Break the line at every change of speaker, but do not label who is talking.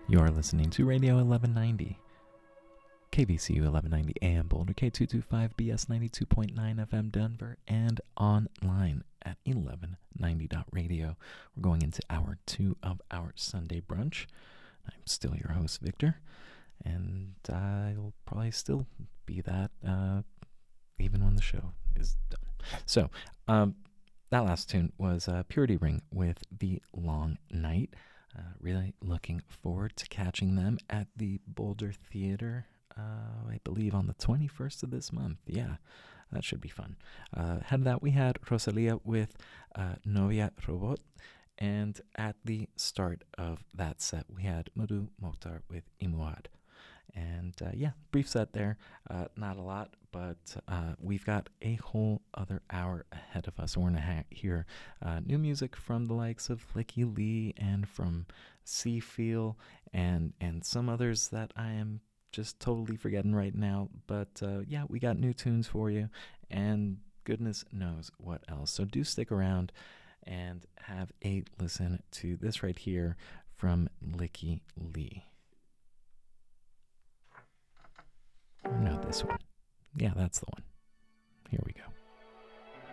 You're listening to Radio 1190, KVCU 1190 AM Boulder, K225BS 92.9 FM Denver, and online at 1190.radio. We're going into hour 2 of our Sunday brunch. I'm still your host, Victor, and I'll probably still be that even when the show is done. So, that last tune was Purity Ring with The Long Night. Really looking forward to catching them at the Boulder Theater, I believe on the 21st of this month. Yeah, that should be fun. Ahead of that, we had Rosalia with Novia Robot. And at the start of that set, we had Mudu Mokhtar with Imuad. And yeah, brief set there. Not a lot, but we've got a whole other hour ahead of us. We're going to hear new music from the likes of Licky Lee and from Seafeel and some others that I am just totally forgetting right now. But yeah, we got new tunes for you and goodness knows what else. So do stick around and have a listen to this right here from Licky Lee. Or no, this one. Yeah, that's the one. Here we go.